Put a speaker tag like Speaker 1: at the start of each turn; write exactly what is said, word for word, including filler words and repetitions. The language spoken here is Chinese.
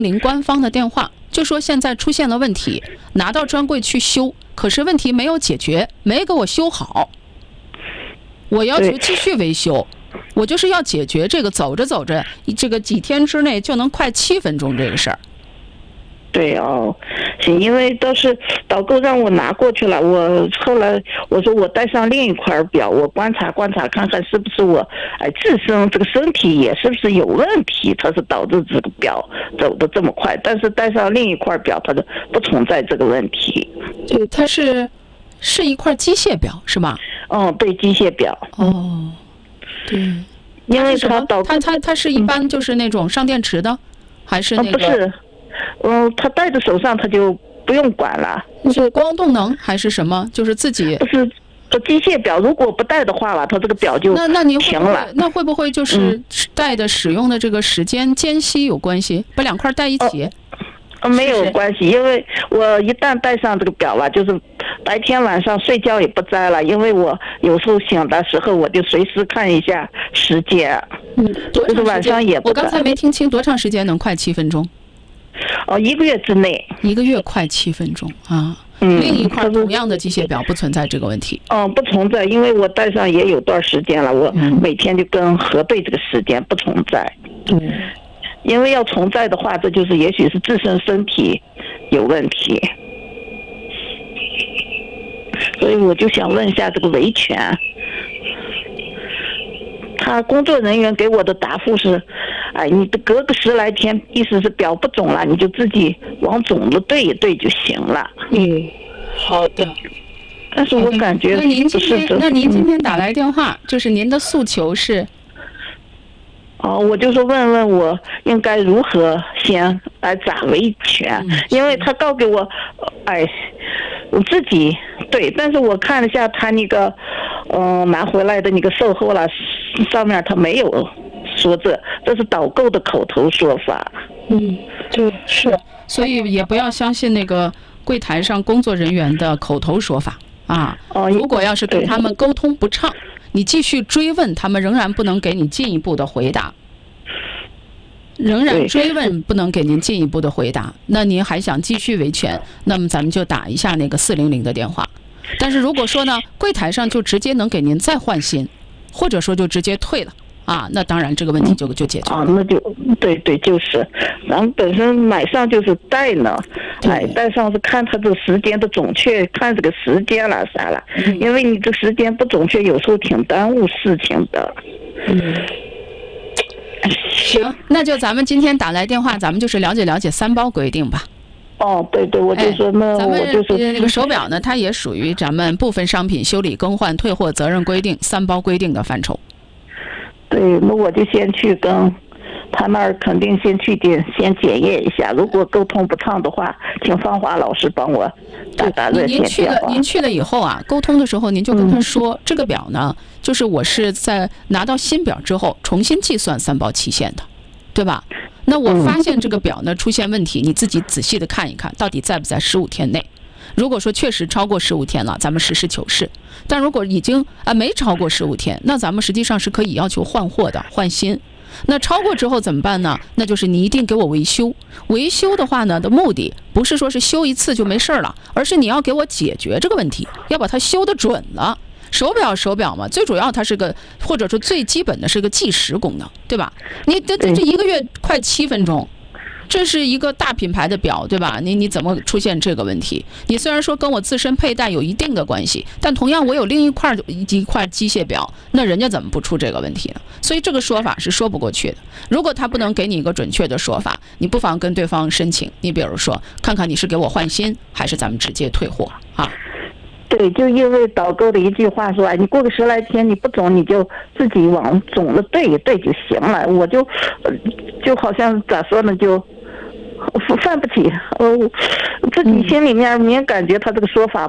Speaker 1: 零官方的电话，就说现在出现了问题，拿到专柜去修，可是问题没有解决，没给我修好，我要求继续维修。我就是要解决这个，走着走着，这个几天之内就能快七分钟这个事儿。
Speaker 2: 对哦，行，因为都是导购让我拿过去了，我后来我说我带上另一块表，我观察观察看看是不是我哎自身这个身体也是不是有问题，它是导致这个表走得这么快，但是带上另一块表，它就不存在这个问题。
Speaker 1: 对，它是是一块机械表是吧？
Speaker 2: 嗯，对，机械表。
Speaker 1: 哦，对，
Speaker 2: 因为它导
Speaker 1: 它它它是一般就是那种上电池的，还是那个？
Speaker 2: 啊、不是。嗯，他戴在手上，他就不用管了。
Speaker 1: 是光动能还是什么？就是自己
Speaker 2: 不是这机械表，如果不戴的话吧，它这个表就
Speaker 1: 那那您
Speaker 2: 停了。
Speaker 1: 那会不会就是戴的使用的这个时间间隙有关系？把两块戴一起？
Speaker 2: 哦，没有关系，因为我一旦戴上这个表了，就是白天晚上睡觉也不摘了，因为我有时候醒的时候我就随时看一下时间。
Speaker 1: 嗯，
Speaker 2: 就是晚上也不。
Speaker 1: 我刚才没听清，多长时间能快七分钟？
Speaker 2: 哦，一个月之内，
Speaker 1: 一个月快七分钟啊。
Speaker 2: 嗯，
Speaker 1: 另一块同样的机械表不存在这个问题。
Speaker 2: 嗯，不存在，因为我戴上也有段时间了，我每天就跟核对这个时间，不存在。
Speaker 1: 嗯，
Speaker 2: 因为要存在的话，这就是也许是自身身体有问题，所以我就想问一下这个维权。他工作人员给我的答复是，哎，你隔个十来天，意思是表不肿了，你就自己往肿了对一对就行了。
Speaker 1: 嗯，好的。
Speaker 2: 但是我感觉
Speaker 1: 那您今天，那您今天打来电话，
Speaker 2: 嗯、
Speaker 1: 就是您的诉求是？
Speaker 2: 哦，我就说问问我应该如何先来咋维权，嗯、因为他告给我，哎，我自己对，但是我看了一下他那个，嗯、呃，拿回来的那个售后了，上面他没有说这，这是导购的口头说法。
Speaker 1: 嗯，对，是，所以也不要相信那个柜台上工作人员的口头说法啊。哦，如果要是跟他们沟通不畅，你继续追问，他们仍然不能给你进一步的回答。仍然追问不能给您进一步的回答，那您还想继续维权，那么咱们就打一下那个四零零的电话。但是如果说呢，柜台上就直接能给您再换新，或者说就直接退了啊，那当然这个问题就就解决了。
Speaker 2: 啊，那就对对，就是咱们本身买上就是带呢，哎，带上是看它这个时间的准确，看这个时间了啥了，嗯、因为你这时间不准确，有时候挺耽误事情的。
Speaker 1: 嗯。行，那就咱们今天打来电话，咱们就是了解了解三包规定吧。
Speaker 2: 哦，对对，我就说那、
Speaker 1: 哎、
Speaker 2: 我就是
Speaker 1: 那个手表呢，它也属于咱们部分商品修理、更换、退货责任规定三包规定的范畴。
Speaker 2: 对，那我就先去跟他那儿，肯定先去检先检验一下，如果沟通不畅的话，请芳华老师帮我打打热线电话。
Speaker 1: 您去了，您去了以后啊，沟通的时候您就跟他说，嗯、这个表呢，就是我是在拿到新表之后重新计算三包期限的，对吧？那我发现这个表呢出现问题，你自己仔细的看一看，到底在不在十五天内。如果说确实超过十五天了，咱们实事求是；但如果已经啊没超过十五天，那咱们实际上是可以要求换货的，换新。那超过之后怎么办呢？那就是你一定给我维修。维修的话呢的目的不是说是修一次就没事了，而是你要给我解决这个问题，要把它修得准了。手表手表嘛，最主要它是个，或者说最基本的是个计时功能，对吧？你这这这一个月快七分钟，这是一个大品牌的表，对吧？你你怎么出现这个问题？你虽然说跟我自身佩戴有一定的关系，但同样我有另一块一块机械表，那人家怎么不出这个问题呢？所以这个说法是说不过去的。如果他不能给你一个准确的说法，你不妨跟对方申请，你比如说看看你是给我换新，还是咱们直接退货啊？
Speaker 2: 对，就因为导购的一句话说，哎，你过个十来天你不肿，你就自己往肿了对一对就行了。我就，就好像咋说呢，就犯不起，呃，自己心里面明感觉他这个说法